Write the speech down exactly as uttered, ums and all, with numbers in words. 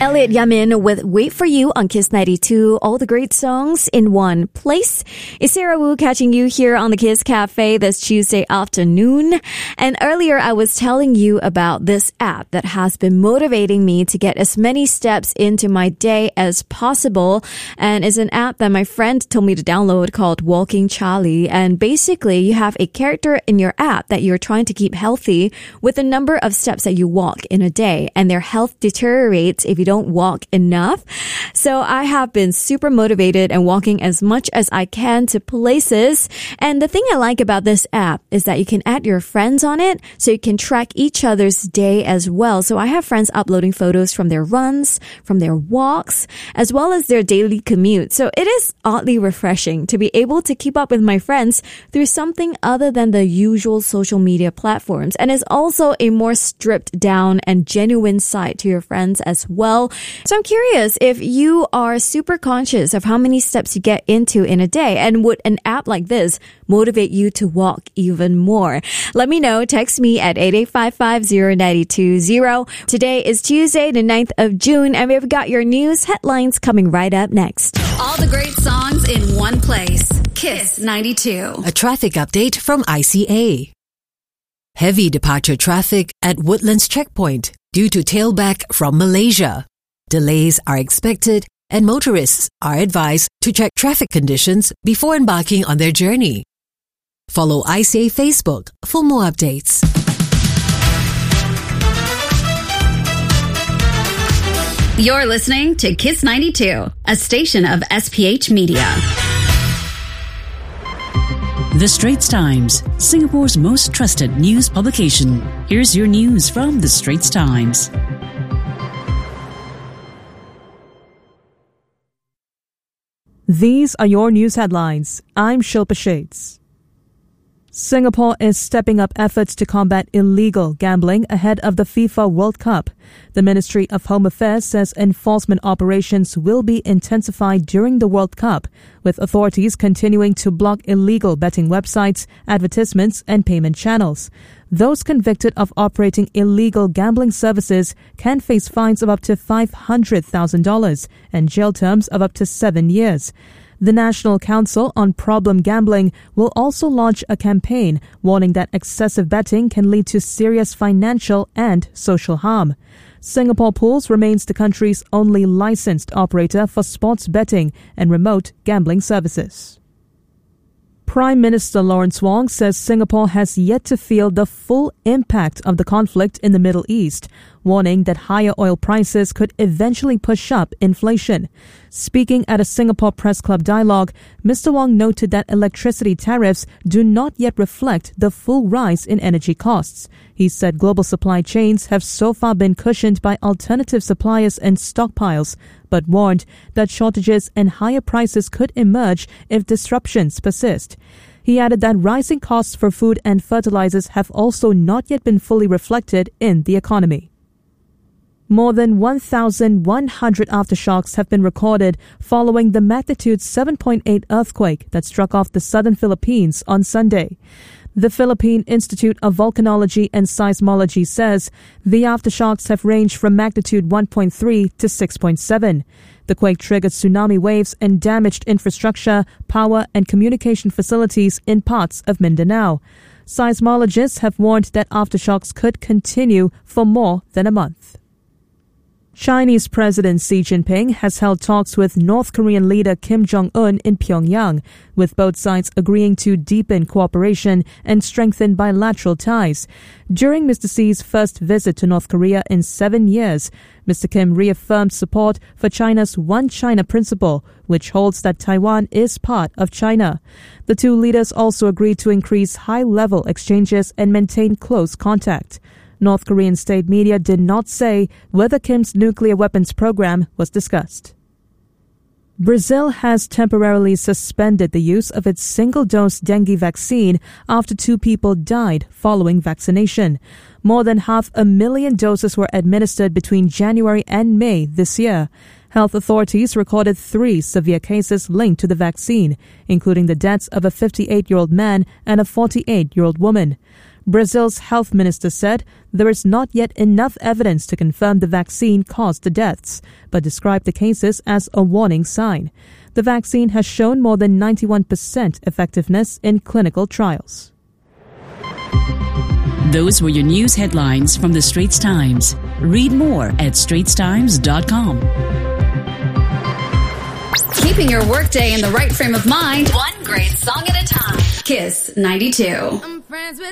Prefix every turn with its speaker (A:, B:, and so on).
A: Elliot Yamin with Wait For You on Kiss ninety-two. All the great songs in one place. It's Sarah Wu catching you here on the Kiss Cafe this Tuesday afternoon. And earlier I was telling you about this app that has been motivating me to get as many steps into my day as possible. And it's an app that my friend told me to download called Walking Charlie. And basically you have a character in your app that you're trying to keep healthy with the number of steps that you walk in a day. And their health deteriorates if you don't walk enough. So I have been super motivated and walking as much as I can to places. And the thing I like about this app is that you can add your friends on it so you can track each other's day as well. So I have friends uploading photos from their runs, from their walks, as well as their daily commute. So it is oddly refreshing to be able to keep up with my friends through something other than the usual social media platforms. And it's also a more stripped down and genuine side to your friends as well. So I'm curious if you are super conscious of how many steps you get into in a day, and would an app like this motivate you to walk even more? Let me know. Text me at eight eight five five zero nine two zero. Today is Tuesday, the ninth of June, and we've got your news headlines coming right up next.
B: All the great songs in one place. Kiss ninety-two.
C: A traffic update from I C A. Heavy departure traffic at Woodlands Checkpoint due to tailback from Malaysia. Delays are expected and motorists are advised to check traffic conditions before embarking on their journey. Follow I C A Facebook for more updates.
B: You're listening to Kiss ninety-two, a station of S P H Media.
D: The Straits Times, Singapore's most trusted news publication. Here's your news from The Straits Times.
E: These are your news headlines. I'm Shilpa Shades. Singapore is stepping up efforts to combat illegal gambling ahead of the FIFA World Cup. The Ministry of Home Affairs says enforcement operations will be intensified during the World Cup, with authorities continuing to block illegal betting websites, advertisements, and payment channels. Those convicted of operating illegal gambling services can face fines of up to five hundred thousand dollars and jail terms of up to seven years. The National Council on Problem Gambling will also launch a campaign warning that excessive betting can lead to serious financial and social harm. Singapore Pools remains the country's only licensed operator for sports betting and remote gambling services. Prime Minister Lawrence Wong says Singapore has yet to feel the full impact of the conflict in the Middle East, warning that higher oil prices could eventually push up inflation. Speaking at a Singapore Press Club dialogue, Mister Wong noted that electricity tariffs do not yet reflect the full rise in energy costs. He said global supply chains have so far been cushioned by alternative suppliers and stockpiles, but warned that shortages and higher prices could emerge if disruptions persist. He added that rising costs for food and fertilizers have also not yet been fully reflected in the economy. More than one thousand one hundred aftershocks have been recorded following the magnitude seven point eight earthquake that struck off the southern Philippines on Sunday. The Philippine Institute of Volcanology and Seismology says the aftershocks have ranged from magnitude one point three to six point seven. The quake triggered tsunami waves and damaged infrastructure, power, and communication facilities in parts of Mindanao. Seismologists have warned that aftershocks could continue for more than a month. Chinese President Xi Jinping has held talks with North Korean leader Kim Jong-un in Pyongyang, with both sides agreeing to deepen cooperation and strengthen bilateral ties. During Mister Xi's first visit to North Korea in seven years, Mister Kim reaffirmed support for China's One China principle, which holds that Taiwan is part of China. The two leaders also agreed to increase high-level exchanges and maintain close contact. North Korean state media did not say whether Kim's nuclear weapons program was discussed. Brazil has temporarily suspended the use of its single-dose dengue vaccine after two people died following vaccination. More than half a million doses were administered between January and May this year. Health authorities recorded three severe cases linked to the vaccine, including the deaths of a fifty-eight-year-old man and a forty-eight-year-old woman. Brazil's health minister said there is not yet enough evidence to confirm the vaccine caused the deaths, but described the cases as a warning sign. The vaccine has shown more than ninety-one percent effectiveness in clinical trials.
D: Those were your news headlines from the Straits Times. Read more at straits times dot com.
B: Keeping your workday in the right frame of mind, one great song at a time. Kiss ninety-two.